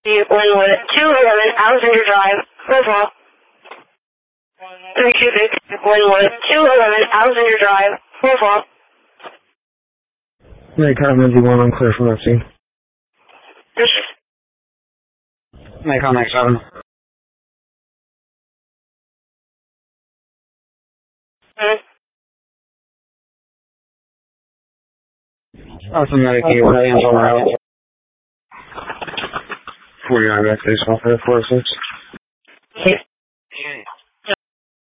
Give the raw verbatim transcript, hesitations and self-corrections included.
Linwood, two eleven, Alexander Drive, Roswell. three two six, Linwood, two eleven, Alexander Drive, Roswell. Nikon ninety-one, I'm clear from that scene. Nikon ninety-seven. Hmm? That's a Medicaid with hands on the route. forty-nine backstage, off there, four oh six.